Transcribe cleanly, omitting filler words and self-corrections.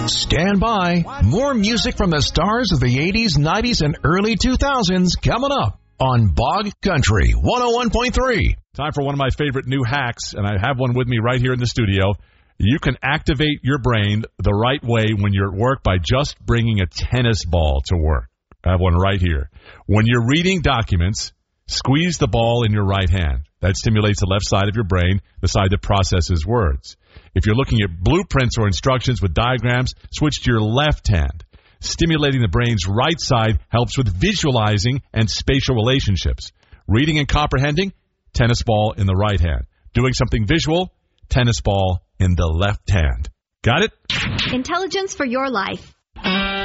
Stand by. More music from the stars of the 80s, 90s, and early 2000s coming up on Bog Country 101.3. Time for one of my favorite new hacks, and I have one with me right here in the studio. You can activate your brain the right way when you're at work by just bringing a tennis ball to work. I have one right here. When you're reading documents, squeeze the ball in your right hand. That stimulates the left side of your brain, the side that processes words. If you're looking at blueprints or instructions with diagrams, switch to your left hand. Stimulating the brain's right side helps with visualizing and spatial relationships. Reading and comprehending, tennis ball in the right hand. Doing something visual, tennis ball in the left hand. Got it? Intelligence for your life.